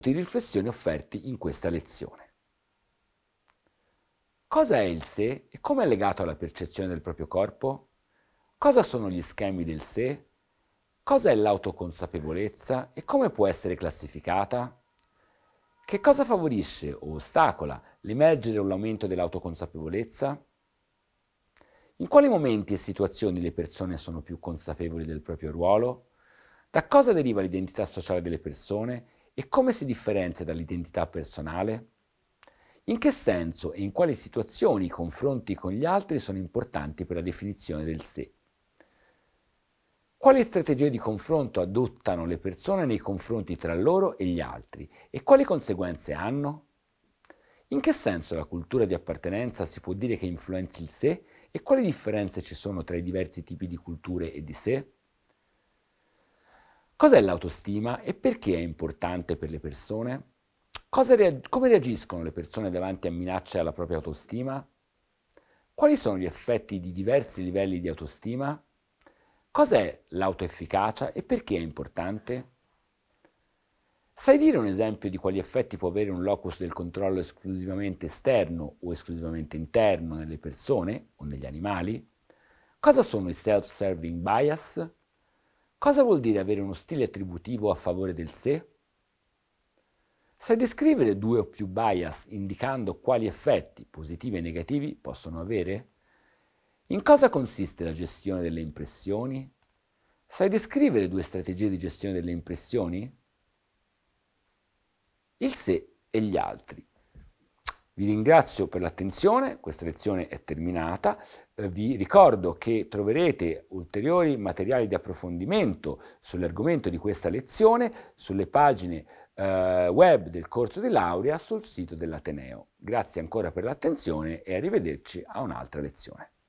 di riflessioni offerti in questa lezione. Cosa è il sé e come è legato alla percezione del proprio corpo? Cosa sono gli schemi del sé? Cosa è l'autoconsapevolezza e come può essere classificata? Che cosa favorisce o ostacola l'emergere o l'aumento dell'autoconsapevolezza? In quali momenti e situazioni le persone sono più consapevoli del proprio ruolo? Da cosa deriva l'identità sociale delle persone e come si differenzia dall'identità personale? In che senso e in quali situazioni i confronti con gli altri sono importanti per la definizione del sé? Quali strategie di confronto adottano le persone nei confronti tra loro e gli altri e quali conseguenze hanno? In che senso la cultura di appartenenza si può dire che influenzi il sé e quali differenze ci sono tra i diversi tipi di culture e di sé? Cos'è l'autostima e perché è importante per le persone? Come reagiscono le persone davanti a minacce alla propria autostima? Quali sono gli effetti di diversi livelli di autostima? Cos'è l'autoefficacia e perché è importante? Sai dire un esempio di quali effetti può avere un locus del controllo esclusivamente esterno o esclusivamente interno nelle persone o negli animali? Cosa sono i self-serving bias? Cosa vuol dire avere uno stile attributivo a favore del sé? Sai descrivere due o più bias indicando quali effetti, positivi e negativi, possono avere? In cosa consiste la gestione delle impressioni? Sai descrivere due strategie di gestione delle impressioni? Il sé e gli altri. Vi ringrazio per l'attenzione, questa lezione è terminata. Vi ricordo che troverete ulteriori materiali di approfondimento sull'argomento di questa lezione sulle pagine web del corso di laurea sul sito dell'Ateneo. Grazie ancora per l'attenzione e arrivederci a un'altra lezione.